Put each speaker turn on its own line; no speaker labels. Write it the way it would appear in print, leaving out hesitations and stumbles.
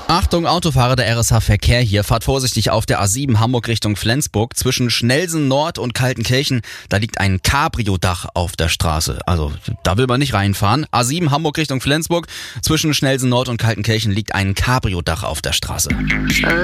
Achtung, Autofahrer der RSH Verkehr hier. Fahrt vorsichtig auf der A7 Hamburg Richtung Flensburg. Zwischen Schnelsen Nord und Kaltenkirchen, da liegt ein Cabrio-Dach auf der Straße. Also, da will man nicht reinfahren. A7 Hamburg Richtung Flensburg. Zwischen Schnelsen Nord und Kaltenkirchen liegt ein Cabrio-Dach auf der Straße.